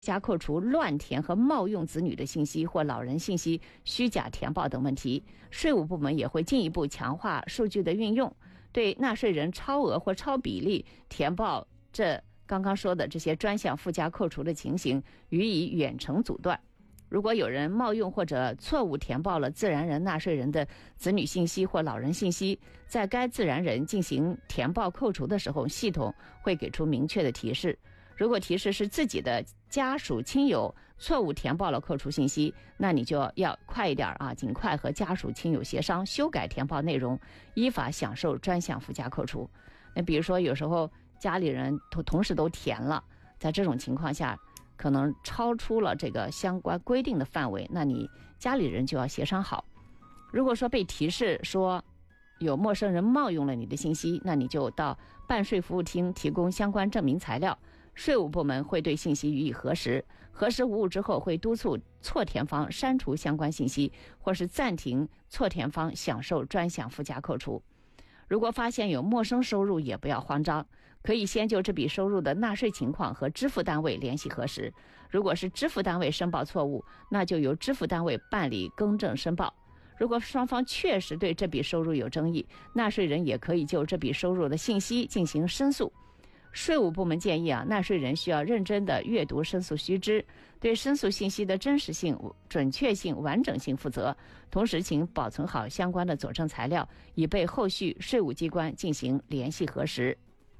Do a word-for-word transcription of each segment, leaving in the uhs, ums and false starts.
加扣除乱填和冒用子女的信息或老人信息虚假填报等问题。税务部门也会进一步强化数据的运用，对纳税人超额或超比例填报这刚刚说的这些专项附加扣除的情形予以远程阻断。如果有人冒用或者错误填报了自然人纳税人的子女信息或老人信息，在该自然人进行填报扣除的时候，系统会给出明确的提示。如果提示是自己的家属亲友错误填报了扣除信息，那你就要快一点啊，尽快和家属亲友协商修改填报内容，依法享受专项附加扣除。那比如说有时候家里人同同时都填了，在这种情况下可能超出了这个相关规定的范围，那你家里人就要协商好。如果说被提示说有陌生人冒用了你的信息，那你就到办税服务厅提供相关证明材料，税务部门会对信息予以核实，核实无误之后会督促错填方删除相关信息，或是暂停错填方享受专项附加扣除。如果发现有陌生收入，也不要慌张，可以先就这笔收入的纳税情况和支付单位联系核实。如果是支付单位申报错误，那就由支付单位办理更正申报。如果双方确实对这笔收入有争议，纳税人也可以就这笔收入的信息进行申诉。税务部门建议啊，纳税人需要认真地阅读申诉须知，对申诉信息的真实性、准确性、完整性负责，同时请保存好相关的佐证材料，以备后续税务机关进行联系核实。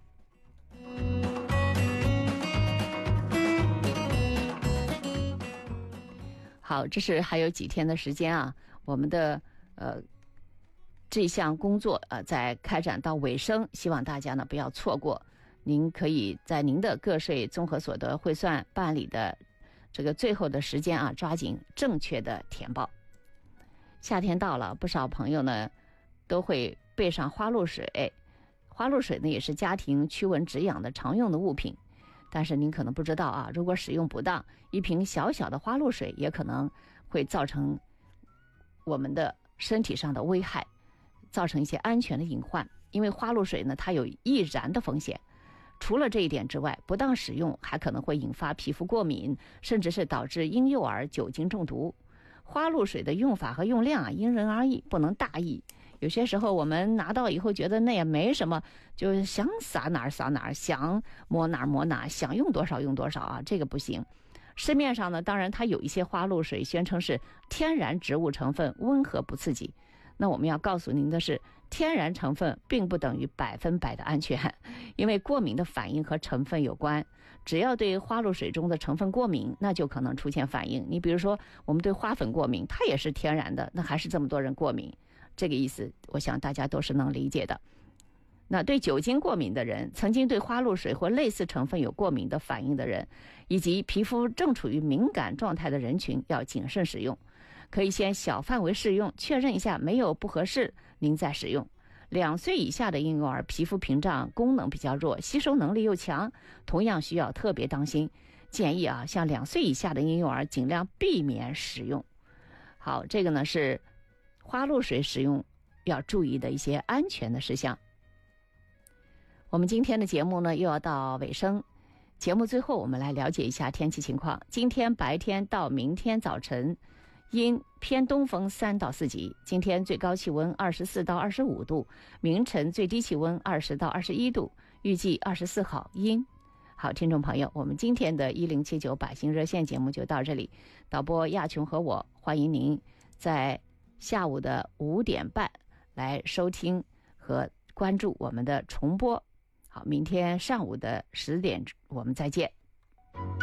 好，这是还有几天的时间啊，我们的呃这项工作呃在开展到尾声，希望大家呢不要错过。您可以在您的个税综合所得汇算办理的这个最后的时间啊，抓紧正确的填报。夏天到了，不少朋友呢都会备上花露水，花露水呢也是家庭驱蚊止痒的常用的物品。但是您可能不知道啊，如果使用不当，一瓶小小的花露水也可能会造成我们的身体上的危害，造成一些安全的隐患。因为花露水呢，它有易燃的风险。除了这一点之外，不当使用还可能会引发皮肤过敏，甚至是导致婴幼儿酒精中毒。花露水的用法和用量啊，因人而异，不能大意。有些时候我们拿到以后觉得那也没什么，就想撒哪儿撒哪儿，想抹哪儿抹哪儿，想用多少用多少啊，这个不行。市面上呢，当然它有一些花露水宣称是天然植物成分，温和不刺激。那我们要告诉您的是，天然成分并不等于百分百的安全，因为过敏的反应和成分有关。只要对花露水中的成分过敏，那就可能出现反应。你比如说，我们对花粉过敏，它也是天然的，那还是这么多人过敏。这个意思，我想大家都是能理解的。那对酒精过敏的人，曾经对花露水或类似成分有过敏的反应的人，以及皮肤正处于敏感状态的人群，要谨慎使用。可以先小范围试用，确认一下没有不合适，您再使用。两岁以下的婴幼儿皮肤屏障功能比较弱，吸收能力又强，同样需要特别当心。建议啊，像两岁以下的婴幼儿尽量避免使用。好，这个呢是花露水使用要注意的一些安全的事项。我们今天的节目呢又要到尾声，节目最后我们来了解一下天气情况。今天白天到明天早晨阴，偏东风三到四级，今天最高气温二十四到二十五度，明晨最低气温二十到二十一度，预计二十四号阴。好，听众朋友，我们今天的一零七九百姓热线节目就到这里。导播亚琼和我欢迎您在下午的五点半来收听和关注我们的重播。好，明天上午的十点我们再见。